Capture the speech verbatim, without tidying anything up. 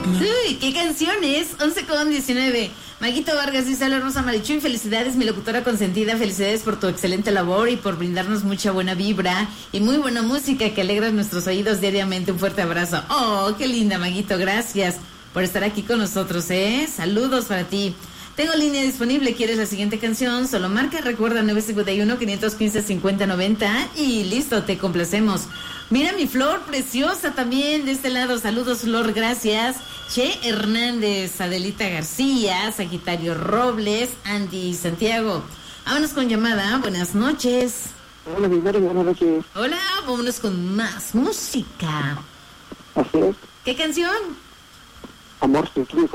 Uy, ¿qué canción es? once con diecinueve. Maguito Vargas dice: hola Rosa Marichuy, felicidades mi locutora consentida, felicidades por tu excelente labor y por brindarnos mucha buena vibra y muy buena música que alegra nuestros oídos diariamente. Un fuerte abrazo. Oh, qué linda, Maguito, gracias por estar aquí con nosotros, ¿eh? Saludos para ti. Tengo línea disponible, ¿quieres la siguiente canción? Solo marca, recuerda nueve cinco uno, cinco uno cinco, cinco cero nueve cero y listo, te complacemos. Mira mi Flor, preciosa también de este lado. Saludos, Flor, gracias. Che Hernández, Adelita García, Sagitario Robles, Andy Santiago. Vámonos con llamada, buenas noches. Hola, buenas noches. Hola, vámonos con más música. Así es. ¿Qué canción? Amor sin triunfo.